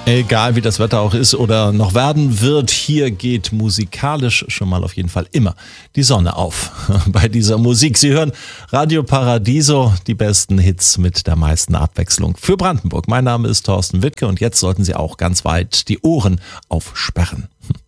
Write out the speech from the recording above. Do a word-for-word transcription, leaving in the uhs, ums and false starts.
Egal wie das Wetter auch ist oder noch werden wird, hier geht musikalisch schon mal auf jeden Fall immer die Sonne auf bei dieser Musik. Sie hören Radio Paradiso, die besten Hits mit der meisten Abwechslung für Brandenburg. Mein Name ist Thorsten Wittke und jetzt sollten Sie auch ganz weit die Ohren aufsperren.